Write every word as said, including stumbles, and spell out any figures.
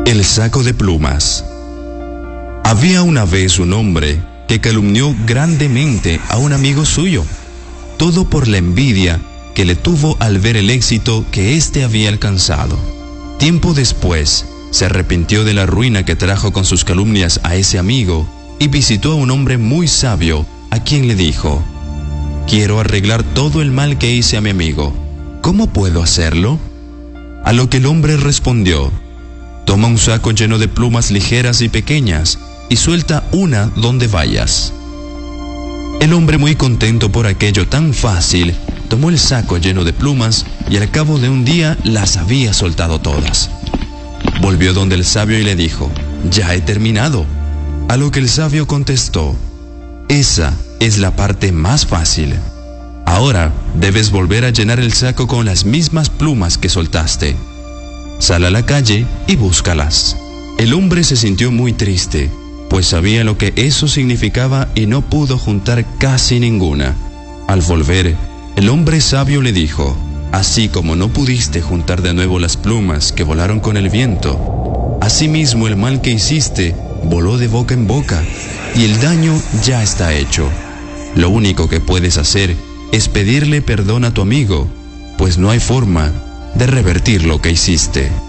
El saco de plumas. Había una vez un hombre que calumnió grandemente a un amigo suyo, todo por la envidia que le tuvo al ver el éxito que éste había alcanzado. Tiempo después, se arrepintió de la ruina que trajo con sus calumnias a ese amigo y visitó a un hombre muy sabio, a quien le dijo: «Quiero arreglar todo el mal que hice a mi amigo. ¿Cómo puedo hacerlo?». A lo que el hombre respondió: «Toma un saco lleno de plumas ligeras y pequeñas y suelta una donde vayas». El hombre, muy contento por aquello tan fácil, tomó el saco lleno de plumas y al cabo de un día las había soltado todas. Volvió donde el sabio y le dijo: «Ya he terminado». A lo que el sabio contestó: «Esa es la parte más fácil. Ahora debes volver a llenar el saco con las mismas plumas que soltaste. Sal a la calle y búscalas». El hombre se sintió muy triste, pues sabía lo que eso significaba y no pudo juntar casi ninguna. Al volver, el hombre sabio le dijo: «Así como no pudiste juntar de nuevo las plumas que volaron con el viento, asimismo el mal que hiciste voló de boca en boca y el daño ya está hecho. Lo único que puedes hacer es pedirle perdón a tu amigo, pues no hay forma de revertir lo que hiciste».